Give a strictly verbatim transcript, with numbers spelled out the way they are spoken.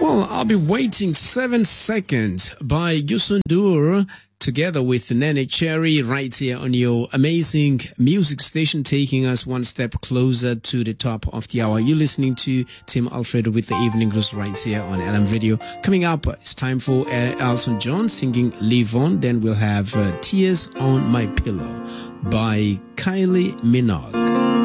Well, I'll be waiting seven seconds by Yusundur together with Nene Cherry right here on your amazing music station, taking us one step closer to the top of the hour. You're listening to Tim Alfredo with the Evening News right here on L M Radio. Coming up, it's time for uh, Elton John singing Live On. Then we'll have uh, Tears on My Pillow by Kylie Minogue.